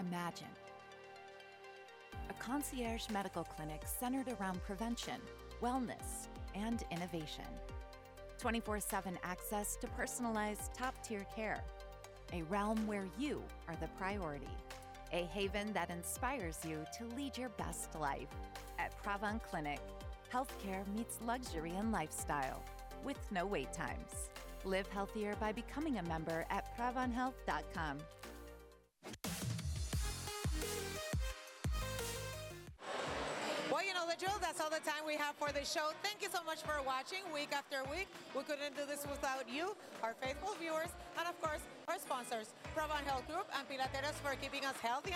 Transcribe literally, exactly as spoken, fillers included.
Imagine a concierge medical clinic centered around prevention, wellness, and innovation. twenty-four seven access to personalized top-tier care. A realm where you are the priority. A haven that inspires you to lead your best life. At Pravon Clinic, healthcare meets luxury and lifestyle with no wait times. Live healthier by becoming a member at pravon health dot com. Well, you know the drill. That's all the time we have for the show. Thank you so much for watching week after week. We couldn't do this without you, our faithful viewers, and of course, our sponsors, Pravon Health Group and Pilateros, for keeping us healthy